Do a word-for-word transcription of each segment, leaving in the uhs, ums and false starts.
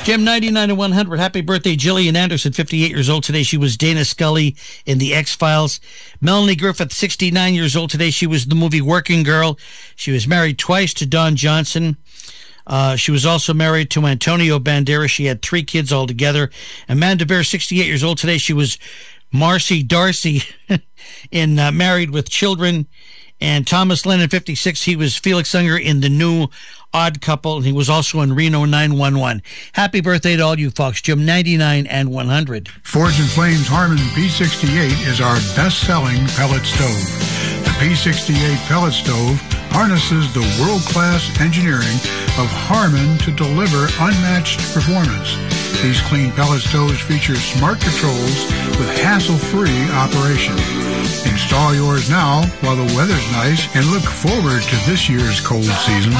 Jim, ninety-nine and one hundred. Happy birthday, Gillian Anderson, fifty-eight years old today. She was Dana Scully in The X-Files. Melanie Griffith, sixty-nine years old today. She was in the movie Working Girl. She was married twice to Don Johnson. Uh, she was also married to Antonio Banderas. She had three kids altogether. Amanda Bear, sixty-eight years old today. She was Marcy Darcy in uh, Married with Children. And Thomas Lennon, fifty-six, he was Felix Unger in The New Odd Couple, and he was also in Reno nine one one. Happy birthday to all you folks. Jim, ninety-nine and one hundred. Forge and Flames Harmon P sixty-eight is our best-selling pellet stove. The P sixty-eight pellet stove harnesses the world-class engineering of Harmon to deliver unmatched performance. These clean pellet stoves feature smart controls with hassle-free operation. Install yours now while the weather's nice and look forward to this year's cold season.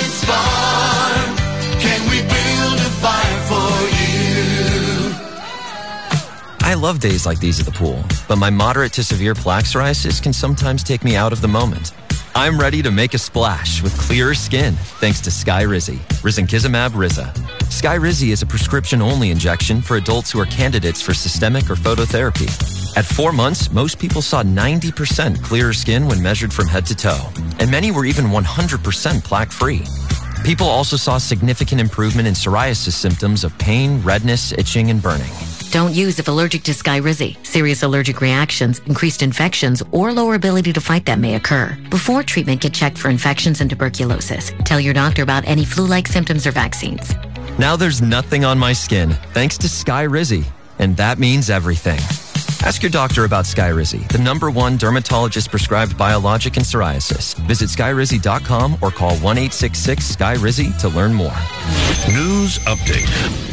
Can we build a fire for you? I love days like these at the pool, but my moderate to severe plaque psoriasis can sometimes take me out of the moment. I'm ready to make a splash with clearer skin thanks to Skyrizi, Risankizumab Riza. Skyrizi is a prescription-only injection for adults who are candidates for systemic or phototherapy. At four months, most people saw ninety percent clearer skin when measured from head to toe, and many were even one hundred percent plaque-free. People also saw significant improvement in psoriasis symptoms of pain, redness, itching, and burning. Don't use if allergic to Skyrizi. Serious allergic reactions, increased infections, or lower ability to fight them may occur. Before treatment, get checked for infections and tuberculosis. Tell your doctor about any flu-like symptoms or vaccines. Now there's nothing on my skin, thanks to Skyrizi, and that means everything. Ask your doctor about Skyrizi, the number one dermatologist-prescribed biologic in psoriasis. Visit Skyrizi dot com or call one eight six six Sky Rizi to learn more. News update.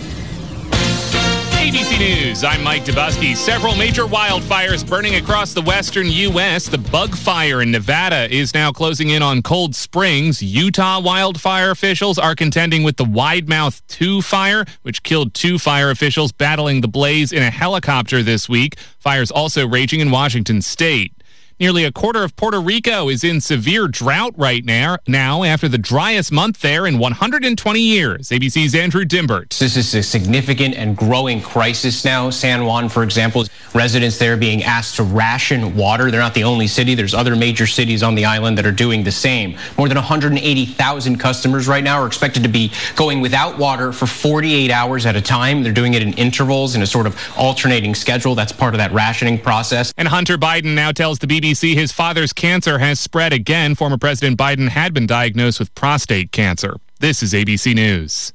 A B C News, I'm Mike Dubusky. Several major wildfires burning across the western U S. The Bug Fire in Nevada is now closing in on Cold Springs. Utah wildfire officials are contending with the Widemouth two fire, which killed two fire officials battling the blaze in a helicopter this week. Fires also raging in Washington state. Nearly a quarter of Puerto Rico is in severe drought right now, now after the driest month there in one hundred twenty years. A B C's Andrew Dimbert. This is a significant and growing crisis now. San Juan, for example, residents there being asked to ration water. They're not the only city. There's other major cities on the island that are doing the same. More than one hundred eighty thousand customers right now are expected to be going without water for forty-eight hours at a time. They're doing it in intervals in a sort of alternating schedule. That's part of that rationing process. And Hunter Biden now tells the B B C his father's cancer has spread again. Former President Biden had been diagnosed with prostate cancer. This is A B C News.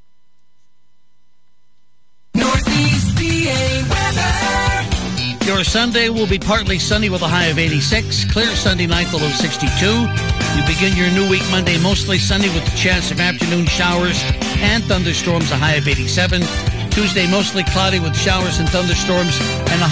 Northeast P A weather. Your Sunday will be partly sunny with a high of eighty-six. Clear Sunday night, the low sixty-two. You begin your new week Monday mostly sunny with the chance of afternoon showers and thunderstorms, a high of eighty-seven. Tuesday mostly cloudy with showers and thunderstorms and a high